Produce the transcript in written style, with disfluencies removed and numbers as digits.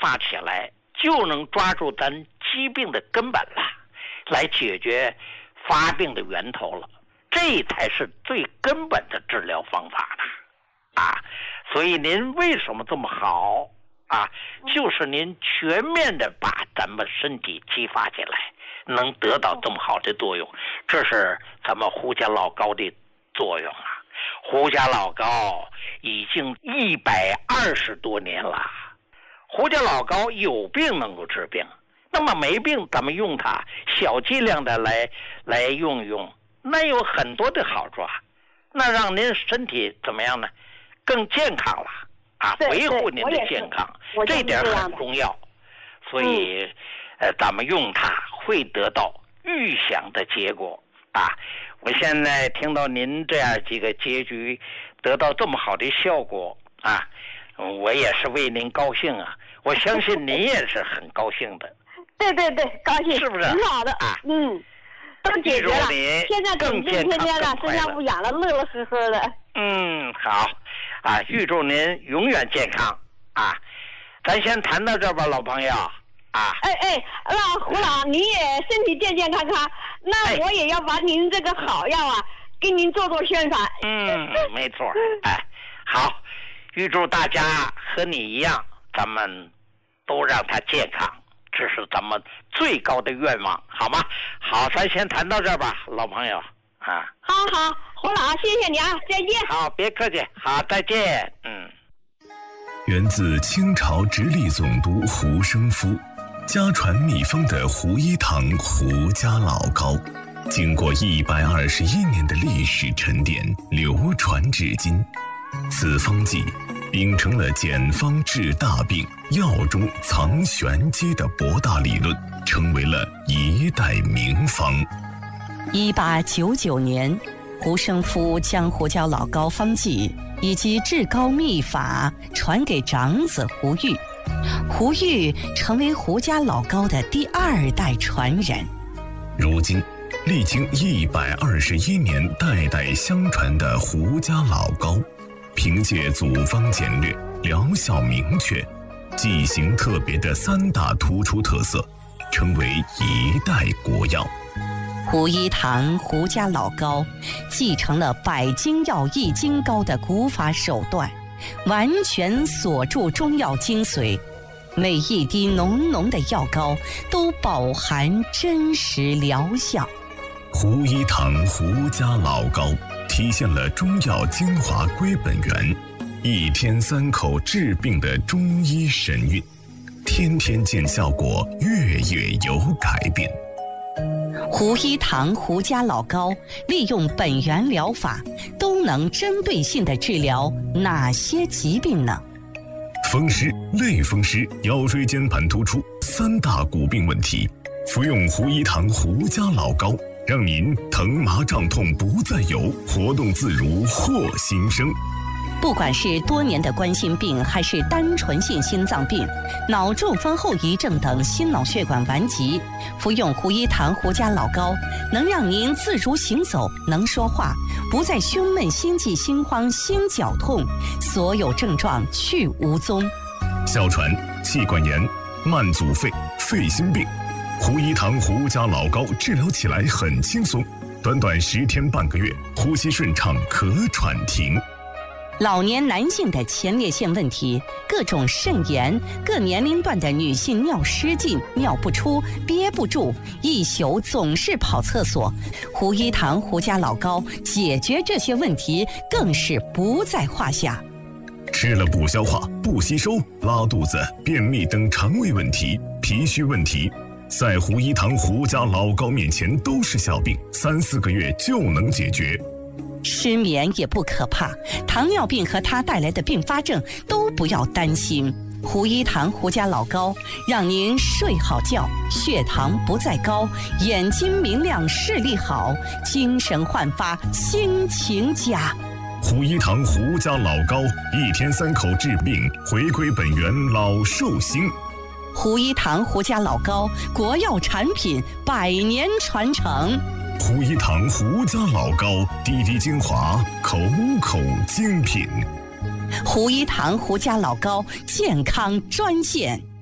发起来，就能抓住咱疾病的根本了，来解决发病的源头了。这才是最根本的治疗方法呢，所以您为什么这么好就是您全面的把咱们身体激发起来，能得到这么好的作用，这是咱们胡家老高的作用啊。胡家老高已经120多年了，胡家老高有病能够治病，那么没病咱们用它小剂量的来用，那有很多的好处，那让您身体怎么样呢？更健康了维护您的健康，这点很重要。所以咱们用它会得到预想的结果我现在听到您这样几个结局得到这么好的效果我也是为您高兴我相信您也是很高兴的。 对，高兴， 是不是很好的都解决了，现在更天天了，身上不痒了，乐乐呵呵的。 好预祝您永远健康咱先谈到这吧，老朋友那胡老您也身体健健康康，那我也要把您这个好药给您做宣传。 没错。好，预祝大家和你一样，咱们都让他健康，这是咱们最高的愿望，好吗？好，咱先谈到这吧，老朋友好，胡老，谢谢你再见。 好，别客气，好，再见。 源自清朝直隶总督胡生夫，家传秘方的胡一堂胡家老膏，经过121年的历史沉淀，流传至今。此方剂秉承了简方治大病、药中藏玄机的博大理论，成为了一代名方。 1899年，胡生夫将胡椒老膏方剂以及治膏秘法传给长子胡玉，胡玉成为胡家老膏的第2代传人。 如今，历经121年代代相传的胡家老膏，凭借组方简略、疗效明确、剂型特别的3大突出特色，成为一代国药。 胡一堂胡家老膏继承了百金药易筋膏的古法手段，完全锁住中药精髓，每一滴浓浓的药膏都饱含真实疗效。 胡一堂胡家老膏体现了中药精华归本源，1天3口治病的中医神韵，天天见效果，月月有改变。 胡一堂胡家老膏利用本源疗法，都能针对性地治疗哪些疾病呢？ 风湿、类风湿、腰椎间盘突出3大骨病问题，服用胡一堂胡家老膏，让您疼麻胀痛不再有，活动自如获新生。 不管是多年的冠心病，还是单纯性心脏病、脑中风后遗症等心脑血管顽疾，服用胡一堂胡家老膏，能让您自如行走，能说话，不再胸闷、心悸、心慌、心绞痛，所有症状去无踪。 哮喘、气管炎、慢阻肺、肺心病，胡一堂胡家老膏治疗起来很轻松，短短10天半个月，呼吸顺畅，咳喘停。 老年男性的前列腺问题，各种肾炎，各年龄段的女性尿失禁、尿不出、憋不住，一宿总是跑厕所，胡一堂胡家老膏解决这些问题更是不在话下。 吃了不消化、不吸收、拉肚子、便秘等肠胃问题、脾虚问题，在胡一堂胡家老膏面前都是小病，3、4个月就能解决。 失眠也不可怕，糖尿病和它带来的并发症都不要担心。胡一堂胡家老膏让您睡好觉，血糖不再高，眼睛明亮，视力好，精神焕发，心情佳。 胡一堂胡家老膏，1天3口治病，回归本源，老寿星。 胡一堂胡家老膏，国药产品，100年传承。 胡一堂胡家老膏，滴滴精华，口口精品。 胡一堂胡家老膏，健康专线。